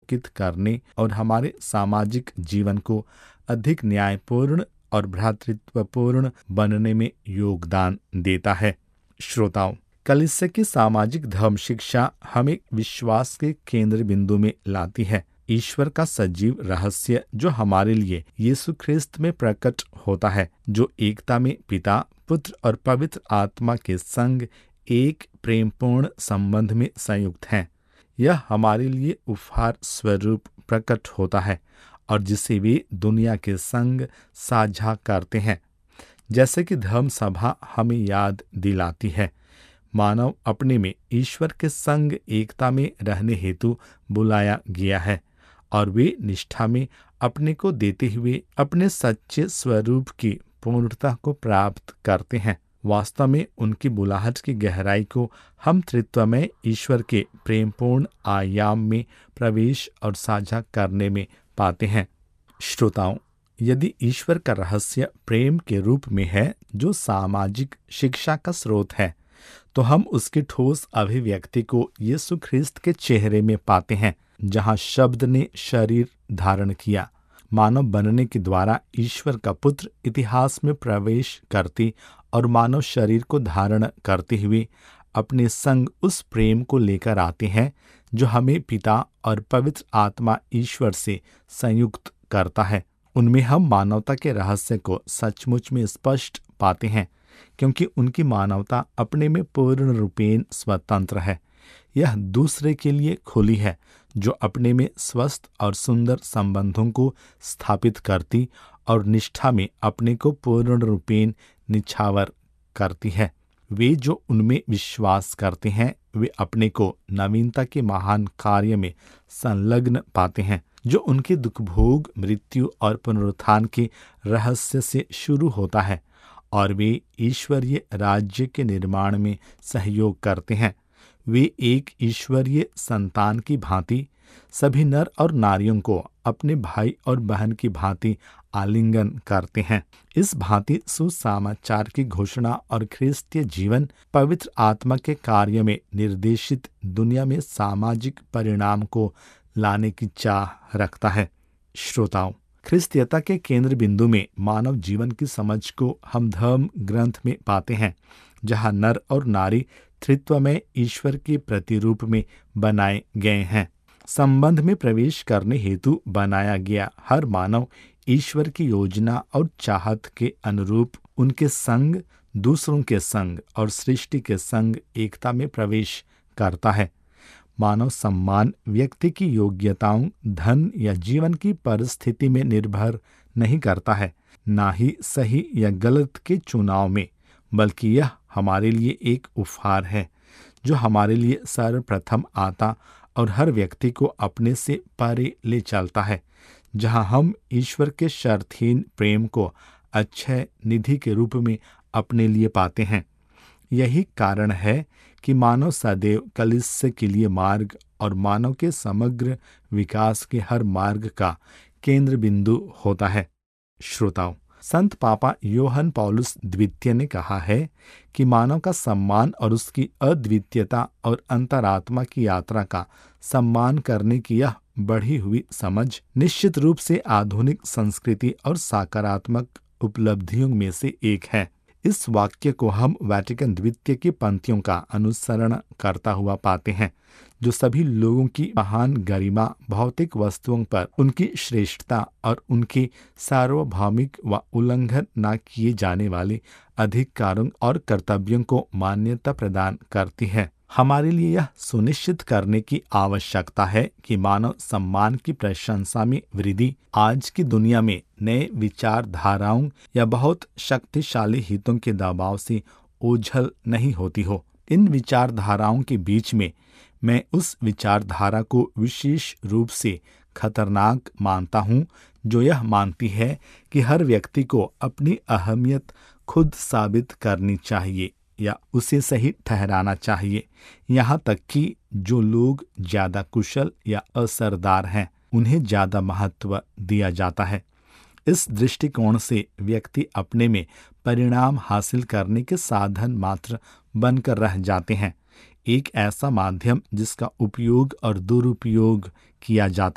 अधोरेखित करने और हमारे सामाजिक जीवन को अधिक न्यायपूर्ण और भ्रातृत्वपूर्ण बनने में योगदान देता है। श्रोताओं, कलीसिया की सामाजिक धर्म शिक्षा हमें विश्वास के केंद्र बिंदु में लाती है। ईश्वर का सजीव रहस्य जो हमारे लिए यीशु ख्रिस्त में प्रकट होता है, जो एकता में पिता, पुत्र और पवित्र आत्मा के संग एक प्रेमपूर्ण संबंध में संयुक्त हैं। यह हमारे लिए उपहार स्वरूप प्रकट होता है और जिसे वे दुनिया के संग साझा करते हैं। जैसे कि धर्म सभा हमें याद दिलाती है, मानव अपने में ईश्वर के संग एकता में रहने हेतु बुलाया गया है और वे निष्ठा में अपने को देते हुए अपने सच्चे स्वरूप की पूर्णता को प्राप्त करते हैं। वास्तव में उनकी बुलाहट की गहराई को हम त्रित्वमय ईश्वर के प्रेमपूर्ण आयाम में प्रवेश और साझा करने में पाते हैं। श्रोताओं, यदि ईश्वर का रहस्य प्रेम के रूप में है जो सामाजिक शिक्षा का स्रोत है, तो हम उसकी ठोस अभिव्यक्ति को यीशु ख्रिस्त के चेहरे में पाते हैं, जहां शब्द ने शरीर धारण किया। मानव बनने के द्वारा ईश्वर का पुत्र इतिहास में प्रवेश करते और मानव शरीर को धारण करते हुए अपने संग उस प्रेम को लेकर आते हैं जो हमें पिता और पवित्र आत्मा ईश्वर से संयुक्त करता है। उनमें हम मानवता के रहस्य को सचमुच में स्पष्ट पाते हैं, क्योंकि उनकी मानवता अपने में पूर्ण रूपेण स्वतंत्र है। यह दूसरे के लिए खुली है, जो अपने में स्वस्थ और सुंदर संबंधों को स्थापित करती और निष्ठा में अपने को पूर्ण रूपेण निछावर करती है। वे जो उनमें विश्वास करते हैं, वे अपने को नवीनता के महान कार्य में संलग्न पाते हैं, जो उनके दुखभोग, मृत्यु और पुनरुत्थान के रहस्य से शुरू होता है, और वे ईश्वरीय राज्य के निर्माण में सहयोग करते हैं। वे एक ईश्वरीय संतान की भांति सभी नर और नारियों को अपने भाई और बहन की भांति आलिंगन करते हैं। इस भांति सुसमाचार की घोषणा और ख्रिस्तीय जीवन पवित्र आत्मा के कार्य में निर्देशित दुनिया में सामाजिक परिणाम को लाने की चाह रखता है। श्रोताओं, ख्रिस्तीयता के केंद्र बिंदु में मानव जीवन की समझ को हम धर्म ग्रंथ में पाते हैं, जहां नर और नारी त्रित्व में ईश्वर के प्रतिरूप में बनाए गए हैं। संबंध में प्रवेश करने हेतु बनाया गया हर मानव ईश्वर की योजना और चाहत के अनुरूप उनके संग, दूसरों के संग और सृष्टि के संग एकता में प्रवेश करता है। मानव सम्मान व्यक्ति की योग्यताओं, धन या जीवन की परिस्थिति में निर्भर नहीं करता है, ना ही सही या गलत के चुनाव में, बल्कि यह हमारे लिए एक उपहार है जो हमारे लिए सर्वप्रथम आता और हर व्यक्ति को अपने से परे ले चलता है, जहां हम ईश्वर के शर्तहीन प्रेम को अक्षय निधि के रूप में अपने लिए पाते हैं। यही कारण है कि मानव सदैव कलीसिया के लिए मार्ग और मानव के समग्र विकास के हर मार्ग का केंद्र बिंदु होता है। श्रोताओं, संत पापा योहन पौलुस द्वितीय ने कहा है कि मानव का सम्मान और उसकी अद्वितीयता और अंतरात्मा की यात्रा का सम्मान करने की यह बढ़ी हुई समझ निश्चित रूप से आधुनिक संस्कृति और सकारात्मक उपलब्धियों में से एक है। इस वाक्य को हम वेटिकन द्वितीय की पंक्तियों का अनुसरण करता हुआ पाते हैं, जो सभी लोगों की महान गरिमा, भौतिक वस्तुओं पर उनकी श्रेष्ठता और उनके सार्वभौमिक व उल्लंघन न किए जाने वाले अधिकारों और कर्तव्यों को मान्यता प्रदान करती है। हमारे लिए यह सुनिश्चित करने की आवश्यकता है कि मानव सम्मान की प्रशंसा में वृद्धि आज की दुनिया में नए विचारधाराओं या बहुत शक्तिशाली हितों के दबाव से ओझल नहीं होती हो। इन विचारधाराओं के बीच में मैं उस विचारधारा को विशेष रूप से खतरनाक मानता हूँ जो यह मानती है कि हर व्यक्ति को अपनी अहमियत खुद साबित करनी चाहिए या उसे सही ठहराना चाहिए, यहाँ तक कि जो लोग ज्यादा कुशल या असरदार हैं उन्हें ज्यादा महत्व दिया जाता है। इस दृष्टिकोण से व्यक्ति अपने में परिणाम हासिल करने के साधन मात्र बनकर रह जाते हैं, एक ऐसा माध्यम जिसका उपयोग और दुरुपयोग किया जाता